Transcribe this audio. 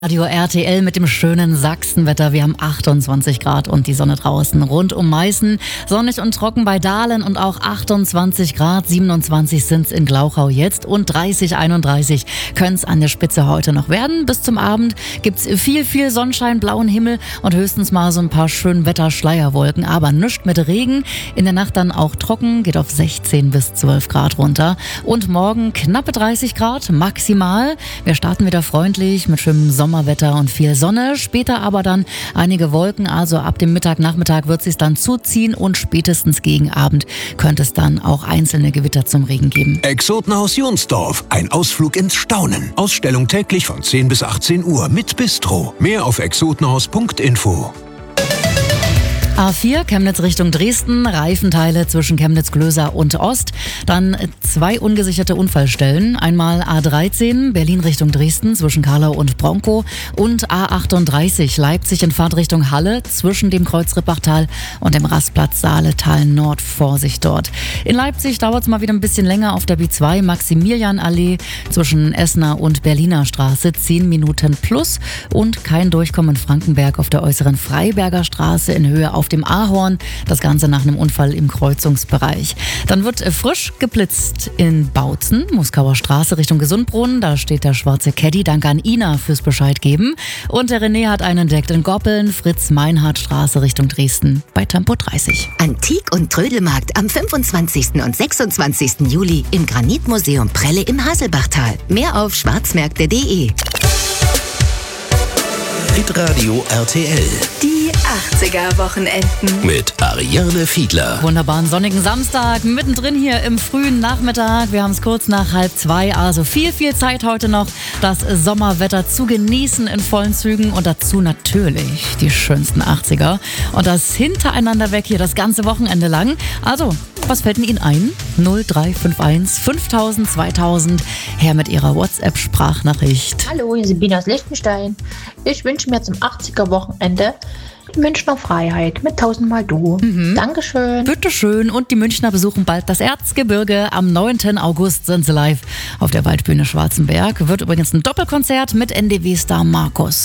Radio RTL mit dem schönen Sachsenwetter. Wir haben 28 Grad und die Sonne draußen. Rund um Meißen sonnig und trocken bei Dahlen und auch 28 Grad. 27 sind's in Glauchau jetzt und 30, 31 können's an der Spitze heute noch werden. Bis zum Abend gibt's viel Sonnenschein, blauen Himmel und höchstens mal so ein paar schönen Wetterschleierwolken. Aber nichts mit Regen. In der Nacht dann auch trocken, geht auf 16 bis 12 Grad runter. Und morgen knappe 30 Grad maximal. Wir starten wieder freundlich mit schönem Sommerwetter und viel Sonne, später aber dann einige Wolken, also ab dem Nachmittag wird es sich dann zuziehen und spätestens gegen Abend könnte es dann auch einzelne Gewitter zum Regen geben. Exotenhaus Jonsdorf, ein Ausflug ins Staunen. Ausstellung täglich von 10 bis 18 Uhr mit Bistro. Mehr auf exotenhaus.info. A4 Chemnitz Richtung Dresden, Reifenteile zwischen Chemnitz-Glöser und Ost. Dann 2 ungesicherte Unfallstellen. Einmal A13 Berlin Richtung Dresden zwischen Karlau und Bronkow und A38 Leipzig in Fahrtrichtung Halle zwischen dem Kreuz Rippachtal und dem Rastplatz Saaletal Nord. Vorsicht dort. In Leipzig dauert es mal wieder ein bisschen länger auf der B2 Maximilianallee zwischen Essener und Berliner Straße 10 Minuten plus und kein Durchkommen in Frankenberg auf der äußeren Freiberger Straße in Höhe auf dem Ahorn. Das Ganze nach einem Unfall im Kreuzungsbereich. Dann wird frisch geblitzt in Bautzen, Moskauer Straße Richtung Gesundbrunnen. Da steht der schwarze Caddy. Danke an Ina fürs Bescheid geben. Und der René hat einen entdeckt in Goppeln, Fritz-Meinhardt-Straße Richtung Dresden bei Tempo 30. Antik- und Trödelmarkt am 25. und 26. Juli im Granitmuseum Prelle im Haselbachtal. Mehr auf schwarzmärkte.de. Hitradio RTL Die 80er-Wochenenden. mit Ariane Fiedler. Wunderbaren sonnigen Samstag, mittendrin hier im frühen Nachmittag. Wir haben es kurz nach 1:30, also viel Zeit heute noch, das Sommerwetter zu genießen in vollen Zügen und dazu natürlich die schönsten 80er. Und das hintereinander weg hier das ganze Wochenende lang. Also, was fällt denn Ihnen ein? 0351 5000 2000, her mit Ihrer WhatsApp-Sprachnachricht. Hallo, hier ist Sabine aus Liechtenstein. Ich wünsche mir zum 80er-Wochenende die Münchner Freiheit mit 1000-mal Du. Dankeschön. Bitteschön. Und die Münchner besuchen bald das Erzgebirge. Am 9. August sind sie live auf der Waldbühne Schwarzenberg. Wird übrigens ein Doppelkonzert mit NDW-Star Markus.